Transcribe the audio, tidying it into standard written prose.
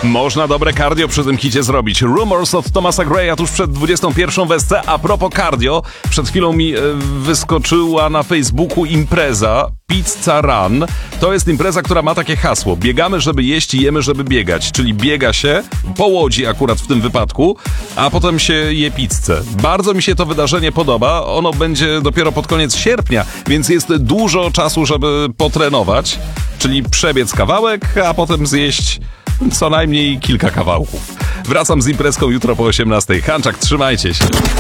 Można dobre cardio przy tym hicie zrobić. Rumors od Thomasa Graya tuż przed 21 w SC. A propos cardio, przed chwilą mi wyskoczyła na Facebooku impreza Pizza Run. To jest impreza, która ma takie hasło: biegamy, żeby jeść i jemy, żeby biegać. Czyli biega się po łodzi akurat w tym wypadku, a potem się je pizzę. Bardzo mi się to wydarzenie podoba. Ono będzie dopiero pod koniec sierpnia, więc jest dużo czasu, żeby potrenować. Czyli przebiec kawałek, a potem zjeść co najmniej kilka kawałków. Wracam z imprezką jutro po 18:00. Hanczak, trzymajcie się.